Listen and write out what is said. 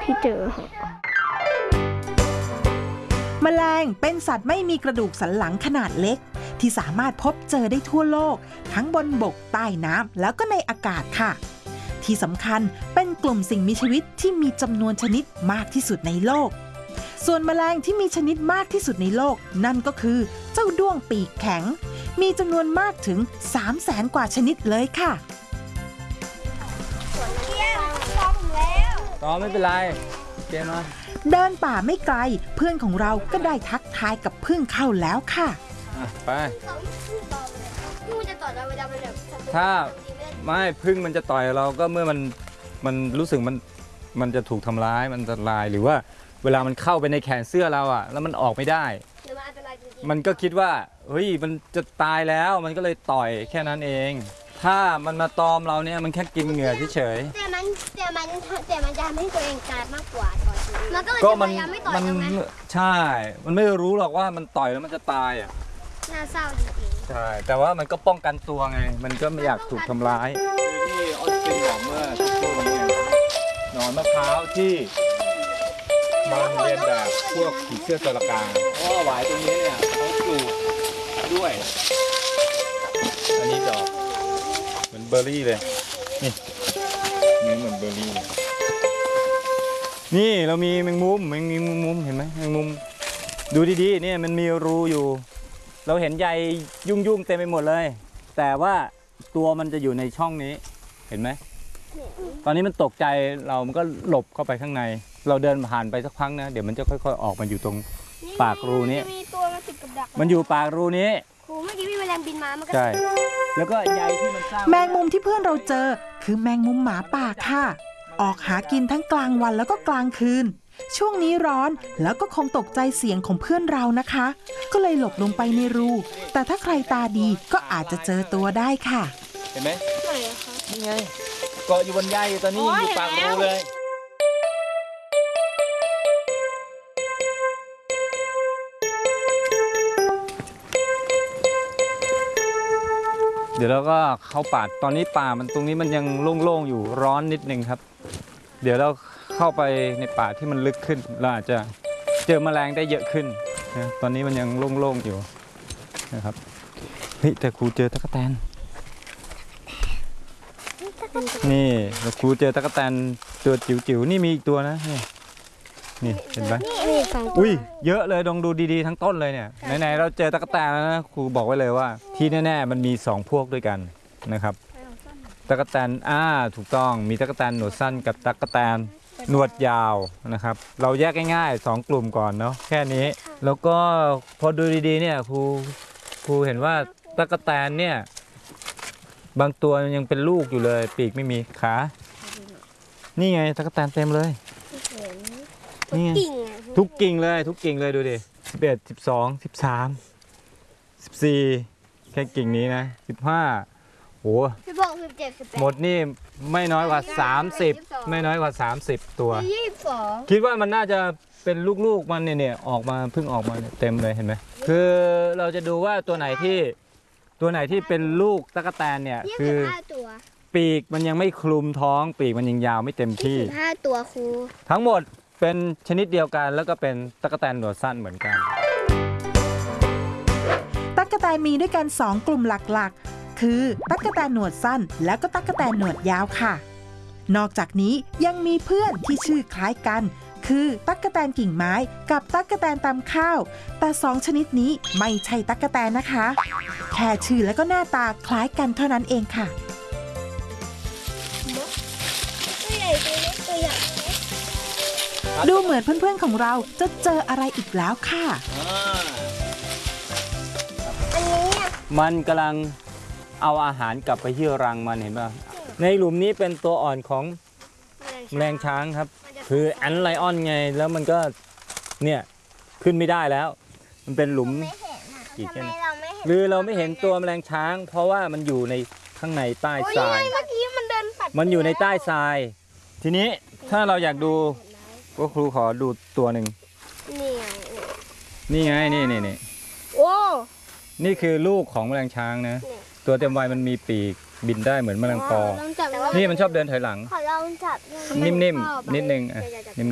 ที่เจอแมลงเป็นสัตว์ไม่มีกระดูกสันหลังขนาดเล็กที่สามารถพบเจอได้ทั่วโลกทั้งบนบกใต้น้ำแล้วก็ในอากาศค่ะที่สำคัญเป็นกลุ่มสิ่งมีชีวิตที่มีจำนวนชนิดมากที่สุดในโลกส่วนแมลงที่มีชนิดมากที่สุดในโลกนั่นก็คือเจ้าด้วงปีกแข็งมีจำนวนมากถึง 300,000 กว่าชนิดเลยค่ะต่อไม่เป็นไรเกมมาเดินป่าไม่ไกลเพื่อนของเราก็ได้ทักทายกับผึ้งเข้าแล้วค่ะไปถ้าไม่ผึ้งมันจะต่อยเราก็เมื่อมันรู้สึกมันจะถูกทำร้ายมันจะลายหรือว่าเวลามันเข้าไปในแขนเสื้อเราอ่ะแล้วมันออกไม่ได้มันก็คิดว่าเฮ้ยมันจะตายแล้วมันก็เลยต่อยแค่นั้นเองถ้ามันมาตอมเราเนี่ยมันแค่กินเหงื่อเฉยๆแต่มันจะทำให้ตัวเองตายมากกว่าต่อยมันก็พยายามไม่ต่อยใช่ไหมใช่มันไม่รู้หรอกว่ามันต่อยแล้วมันจะตายอ่ะน่าเศร้าจริงๆใช่แต่ว่ามันก็ป้องกันตัวไงมันก็ไม่อยากถูกทำร้ายที่ออสเตรเลียเมื่อช่วงนี้หนอนมะพร้าวที่มันเรียนแบบพวกผีเสื้อตัวละกาเพราะว่าหวายตรงนี้เนี่ยเขาปลูกด้วยอันนี้ดอกเหมือนเบอร์รี่เลยนี่เหมือนเบอร์รี่นี่เรามีแมงมุมเห็นไหมแมงมุมดูดีๆเนี่ยมันมีรูอยู่เราเห็นใยยุ่งเต็มไปหมดเลยแต่ว่าตัวมันจะอยู่ในช่องนี้เห็นไหมตอนนี้มันตกใจเรามันก็หลบเข้าไปข้างในเราเดินผ่านไปสักพักนะเดี๋ยวมันจะค่อยๆออกมาอยู่ตรงปากรูนี้มีตัวมาติดกับดักมันอยู่ปากรูนี้ครูเมื่อกี้มีแมลงบินมามันก็ใช่แล้วก็ใยที่มันสร้างแมงมุมที่เพื่อนเราเจอคือแมงมุมหมาป่าค่ะออกหากินทั้งกลางวันแล้วก็กลางคืนช่วงนี้ร้อนแล้วก็คงตกใจเสียงของเพื่อนเรานะคะก็เลยหลบลงไปในรูแต่ถ้าใครตาดีก็อาจจะเจอตัวได้ค่ะเห็นไหมไหนอะคะนี่ไงเกาะอยู่บนใยตอนนี้อยู่ปากรูเลยเดี๋ยวเราก็เข้าป่าตอนนี้ป่ามันตรงนี้มันยังโล่งๆอยู่ร้อนนิดนึงครับเดี๋ยวเราเข้าไปในป่าที่มันลึกขึ้นเราอาจจะเจอแมลงได้เยอะขึ้นนะตอนนี้มันยังโล่งๆอยู่นะครับเฮ้ยแต่ครูเจอตั๊กแตนนี่ครูเจอตั๊กแตนตัวจิ๋วๆนี่มีอีกตัวนะนี่เห็นไหมอุ้ยเยอะเลยลองดูดีๆทั้งต้นเลยเนี่ยไหนๆเราเจอตั๊กแตนแล้วนะครูบอกไว้เลยว่าที่แน่ๆมันมี2พวกด้วยกันนะครับตั๊กแตนถูกต้องมีตั๊กแตนหนวดสั้นกับตั๊กแตนหนวดยาวนะครับเราแยกง่ายๆ2กลุ่มก่อนเนาะแค่นี้แล้วก็พอดูดีๆเนี่ยครูเห็นว่าตั๊กแตนเนี่ยบางตัวยังเป็นลูกอยู่เลยปีกไม่มีขานี่ไงตั๊กแตนเต็มเลยนี่ทุกกิ่งเลยดูดิ11 12 13 14แค่กิ่งนี้นะ15โอ้ 16 17 18 หมดนี่ไม่น้อยกว่า30ไม่น้อยกว่า30ตัว 22 คิดว่ามันน่าจะเป็นลูกๆมันเนี่ยออกมาเพิ่งออกมาเต็มเลยเห็นไหมคือเราจะดูว่าตัวไหนที่เป็นลูกตั๊กแตนเนี่ยคือปีกมันยังไม่คลุมท้องปีกมันยังยาวไม่เต็มที่ 15ตัวครูทั้งหมดเป็นชนิดเดียวกันแล้วก็เป็นตั๊กแตนหนวดสั้นเหมือนกันตั๊กแตนมีด้วยกัน2กลุ่มหลักๆคือตั๊กแตนหนวดสั้นและก็ตั๊กแตนหนวดยาวค่ะนอกจากนี้ยังมีเพื่อนที่ชื่อคล้ายกันคือตั๊กแตนกิ่งไม้กับตั๊กแตนตำข้าวแต่2ชนิดนี้ไม่ใช่ตั๊กแตนนะคะแค่ชื่อและก็หน้าตาคล้ายกันเท่านั้นเองค่ะดูเหมือนเพื่อนๆของเราจะเจออะไรอีกแล้วค่ะมันกำลังเอาอาหารกลับไปที่รังมันเห็นป่ะในหลุมนี้เป็นตัวอ่อนของแมลงช้างครับคือแอนไลออนไงแล้วมันก็เนี่ยขึ้นไม่ได้แล้วมันเป็นหลุมกี่แค่นี้หรือเราไม่เห็นตัวแมลงช้างเพราะว่ามันอยู่ในข้างในใต้ทรายมันอยู่ในใต้ทรายทีนี้ถ้าเราอยากดูก็ครูขอดูตัวหนึ่งนี่ไงนี่โอ้นี่คือลูกของแมลงช้างนะตัวเต็มวัยมันมีปีกบินได้เหมือนแมลงปอนี่มันชอบเดินถอยหลังขอลองจับนิ่มๆนิดนึงนิ่ม